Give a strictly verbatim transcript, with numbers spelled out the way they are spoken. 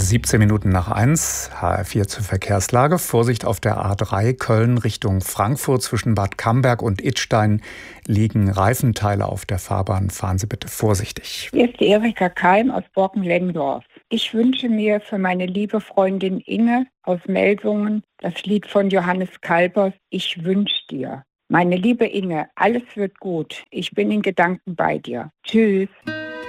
siebzehn Minuten nach eins, H R vier zur Verkehrslage. Vorsicht auf der A drei Köln Richtung Frankfurt. Zwischen Bad Camberg und Idstein liegen Reifenteile auf der Fahrbahn. Fahren Sie bitte vorsichtig. Hier ist die Erika Keim aus Borken-Lendorf. Ich wünsche mir für meine liebe Freundin Inge aus Melsungen das Lied von Johannes Kalpers, Ich wünsch dir. Meine liebe Inge, alles wird gut. Ich bin in Gedanken bei dir. Tschüss.